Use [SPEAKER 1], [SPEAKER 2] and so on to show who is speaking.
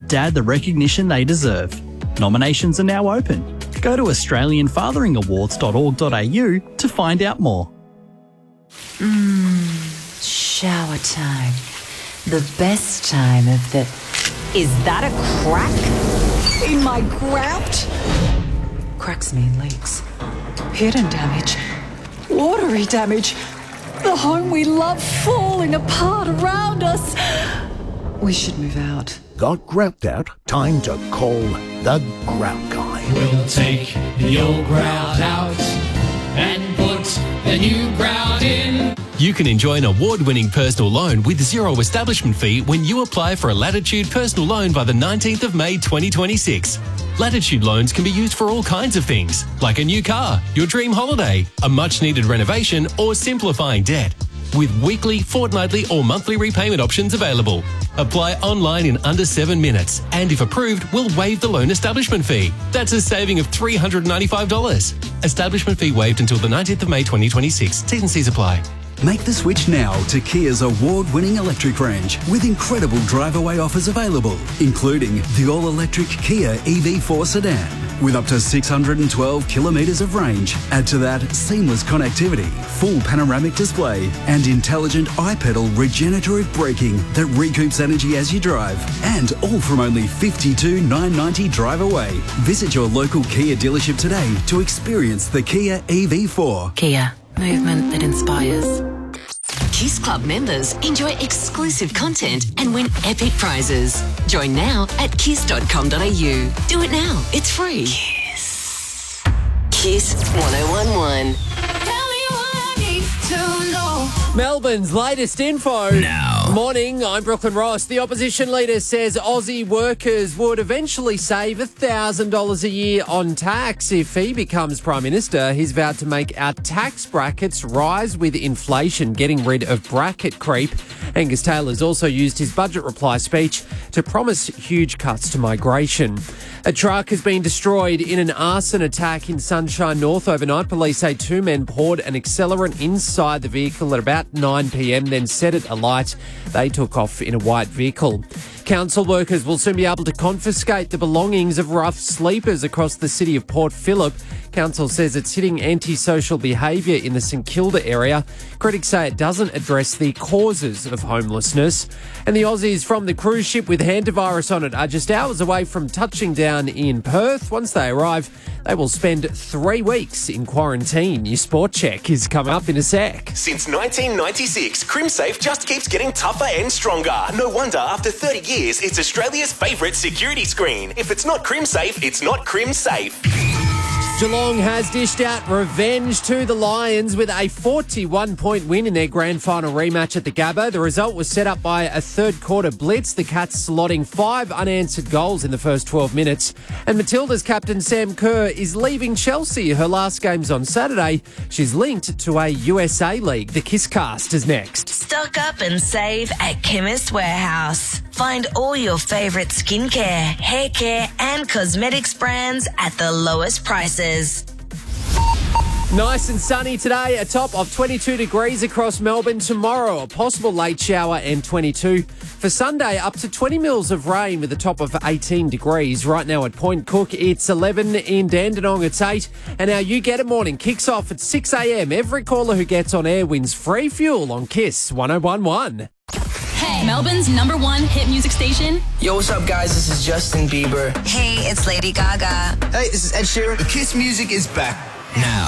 [SPEAKER 1] Dad the recognition they deserve. Nominations are now open. Go to australianfatheringawards.org.au to find out more.
[SPEAKER 2] Shower time. The best time of the... Is that a crack in my grout? Cracks mean leaks. Hidden damage. Watery damage. The home we love falling apart around us. We should move out.
[SPEAKER 3] Got grout out? Time to call the Grout Guy.
[SPEAKER 4] We'll take the old grout out and put the new grout in.
[SPEAKER 5] You can enjoy an award-winning personal loan with zero establishment fee when you apply for a Latitude personal loan by the 19th of May 2026. Latitude loans can be used for all kinds of things, like a new car, your dream holiday, a much-needed renovation, or simplifying debt. With weekly, fortnightly or monthly repayment options available. Apply online in under 7 minutes, and if approved, we'll waive the loan establishment fee. That's a saving of $395. Establishment fee waived until the 19th of May 2026. T's and C's apply.
[SPEAKER 6] Make the switch now to Kia's award-winning electric range with incredible drive-away offers available, including the all-electric Kia EV4 sedan with up to 612 kilometres of range. Add to that seamless connectivity, full panoramic display and intelligent iPedal regenerative braking that recoups energy as you drive. And all from only $52,990 drive away. Visit your local Kia dealership today to experience the Kia EV4.
[SPEAKER 2] Kia. Movement that inspires.
[SPEAKER 7] Kiss Club members enjoy exclusive content and win epic prizes. Join now at kiss.com.au. Do it now. It's free. Kiss. Kiss 1011.
[SPEAKER 8] Melbourne's latest info.
[SPEAKER 9] Now.
[SPEAKER 8] Morning, I'm Brooklyn Ross. The opposition leader says Aussie workers would eventually save $1,000 a year on tax if he becomes Prime Minister. He's vowed to make our tax brackets rise with inflation, getting rid of bracket creep. Angus Taylor's also used his budget reply speech to promise huge cuts to migration. A truck has been destroyed in an arson attack in Sunshine North overnight. Police say 2 men poured an accelerant inside the vehicle at about 9 p.m, then set it alight. They took off in a white vehicle. Council workers will soon be able to confiscate the belongings of rough sleepers across the city of Port Phillip. Council says it's hitting antisocial behaviour in the St Kilda area. Critics say it doesn't address the causes of homelessness. And the Aussies from the cruise ship with hantavirus on it are just hours away from touching down in Perth. Once they arrive, they will spend 3 weeks in quarantine. Your sport check is coming up in a sec.
[SPEAKER 10] Since 1996, CrimSafe just keeps getting tougher and stronger. No wonder after 30 years, it's Australia's favourite security screen. If it's not CrimSafe, it's not CrimSafe.
[SPEAKER 8] Geelong has dished out revenge to the Lions with a 41-point win in their grand final rematch at the Gabba. The result was set up by a third-quarter blitz, the Cats slotting 5 unanswered goals in the first 12 minutes. And Matilda's captain Sam Kerr is leaving Chelsea. Her last game's on Saturday. She's linked to a USA League. The Kisscast is next.
[SPEAKER 11] Stock up and save at Chemist Warehouse. Find all your favourite skincare, hair care and cosmetics brands at the lowest prices.
[SPEAKER 8] Nice and sunny today, a top of 22 degrees across Melbourne. Tomorrow, a possible late shower and 22. For Sunday, up to 20 mils of rain with a top of 18 degrees. Right now at Point Cook, it's 11. In Dandenong, it's 8. And our You Get It morning kicks off at 6 a.m. Every caller who gets on air wins free fuel on Kiss 1011.
[SPEAKER 12] Hey, Melbourne's #1 hit music station.
[SPEAKER 13] Yo, what's up, guys? This is Justin Bieber.
[SPEAKER 11] Hey, it's Lady Gaga.
[SPEAKER 13] Hey, this is Ed Sheeran.
[SPEAKER 9] Kiss music is back now.